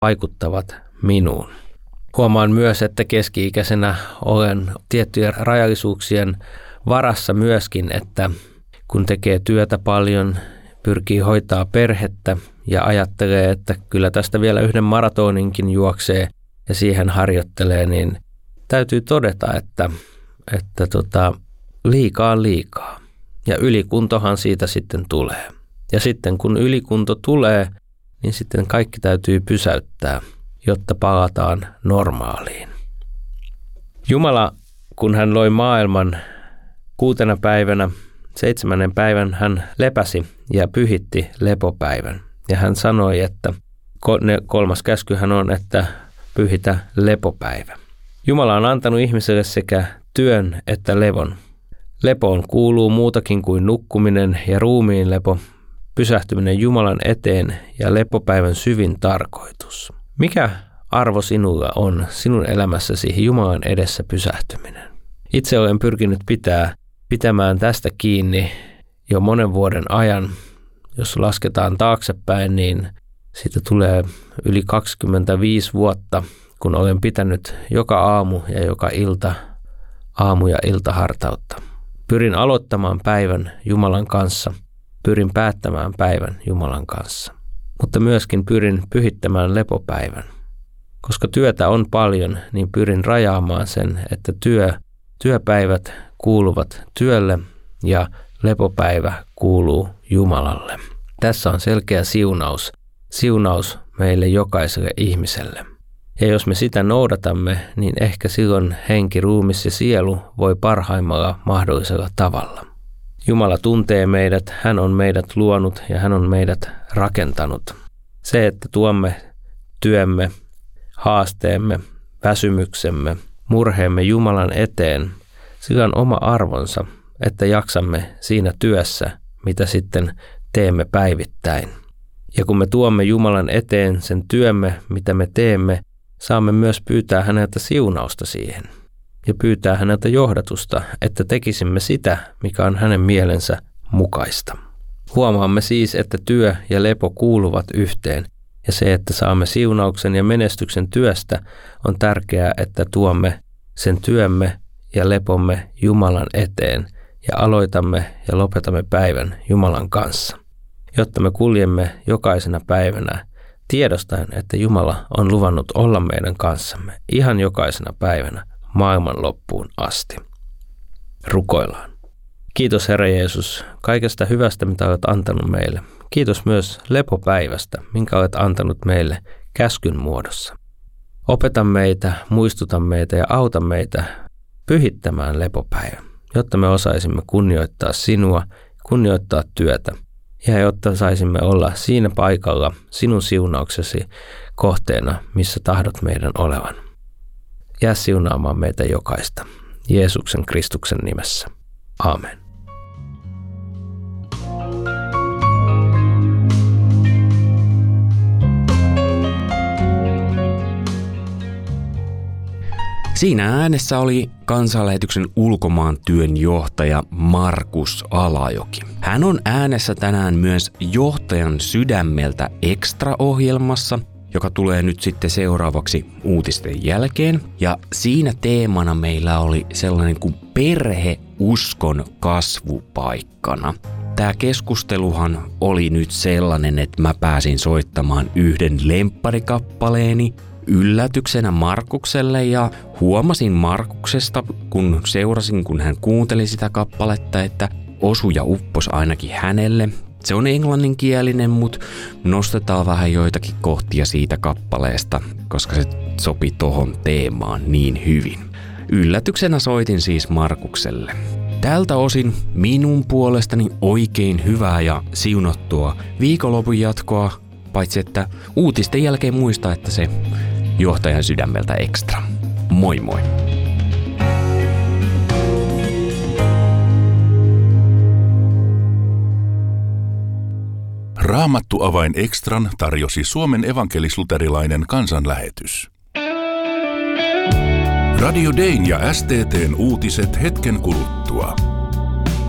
vaikuttavat minuun. Huomaan myös, että keski-ikäisenä olen tiettyjen rajallisuuksien varassa myöskin, että kun tekee työtä paljon, pyrkii hoitaa perhettä ja ajattelee, että kyllä tästä vielä yhden maratoninkin juoksee ja siihen harjoittelee, niin täytyy todeta, että liikaa on liikaa. Ja ylikuntohan siitä sitten tulee. Ja sitten kun ylikunto tulee, niin sitten kaikki täytyy pysäyttää, jotta palataan normaaliin. Jumala, kun hän loi maailman 6. päivänä, 7. päivän hän lepäsi ja pyhitti lepopäivän. Ja hän sanoi, että 3. käskyhän on, että pyhitä lepopäivä. Jumala on antanut ihmiselle sekä työn että levon. Lepoon kuuluu muutakin kuin nukkuminen ja ruumiin lepo, pysähtyminen Jumalan eteen ja lepopäivän syvin tarkoitus. Mikä arvo sinulla on sinun elämässäsi Jumalan edessä pysähtyminen? Itse olen pyrkinyt pitämään tästä kiinni jo monen vuoden ajan. Jos lasketaan taaksepäin, niin siitä tulee yli 25 vuotta, kun olen pitänyt joka aamu ja joka ilta aamu- ja iltahartautta. Pyrin aloittamaan päivän Jumalan kanssa, pyrin päättämään päivän Jumalan kanssa, mutta myöskin pyrin pyhittämään lepopäivän. Koska työtä on paljon, niin pyrin rajaamaan sen, että työpäivät kuuluvat työlle ja lepopäivä kuuluu Jumalalle. Tässä on selkeä siunaus meille jokaiselle ihmiselle. Ja jos me sitä noudatamme, niin ehkä silloin henki, ruumis ja sielu voi parhaimmalla mahdollisella tavalla. Jumala tuntee meidät, hän on meidät luonut ja hän on meidät rakentanut. Se, että tuomme työmme, haasteemme, väsymyksemme, murheemme Jumalan eteen, sillä on oma arvonsa, että jaksamme siinä työssä, mitä sitten teemme päivittäin. Ja kun me tuomme Jumalan eteen sen työmme, mitä me teemme, saamme myös pyytää häneltä siunausta siihen ja pyytää häneltä johdatusta, että tekisimme sitä, mikä on hänen mielensä mukaista. Huomaamme siis, että työ ja lepo kuuluvat yhteen ja se, että saamme siunauksen ja menestyksen työstä, on tärkeää, että tuomme sen työmme ja lepomme Jumalan eteen ja aloitamme ja lopetamme päivän Jumalan kanssa, jotta me kuljemme jokaisena päivänä tiedostaen, että Jumala on luvannut olla meidän kanssamme ihan jokaisena päivänä maailman loppuun asti. Rukoillaan. Kiitos Herra Jeesus kaikesta hyvästä, mitä olet antanut meille. Kiitos myös lepopäivästä, minkä olet antanut meille käskyn muodossa. Opeta meitä, muistuta meitä ja auta meitä pyhittämään lepopäivän, jotta me osaisimme kunnioittaa sinua, kunnioittaa työtä ja jotta saisimme olla siinä paikalla sinun siunauksesi kohteena, missä tahdot meidän olevan. Jää siunaamaan meitä jokaista. Jeesuksen Kristuksen nimessä. Aamen. Siinä äänessä oli Kansanlähetyksen ulkomaan työnjohtaja Markus Alajoki. Hän on äänessä tänään myös Johtajan sydämeltä Extra-ohjelmassa, joka tulee nyt sitten seuraavaksi uutisten jälkeen. Ja siinä teemana meillä oli sellainen kuin perhe uskon kasvupaikkana. Tämä keskusteluhan oli nyt sellainen, että mä pääsin soittamaan yhden lempparikappaleeni yllätyksenä Markukselle ja huomasin Markuksesta, kun seurasin, kun hän kuunteli sitä kappaletta, että osui ja uppos ainakin hänelle. Se on englanninkielinen, mutta nostetaan vähän joitakin kohtia siitä kappaleesta, koska se sopi tohon teemaan niin hyvin. Yllätyksenä soitin siis Markukselle. Tältä osin minun puolestani oikein hyvää ja siunattua viikonlopun jatkoa, paitsi että uutisten jälkeen muista, että se Johtajan sydämeltä Extra. Moi moi! Raamattu-avain Extran tarjosi Suomen evankelis-luterilainen kansanlähetys. Radio Dayn ja STT:n uutiset hetken kuluttua.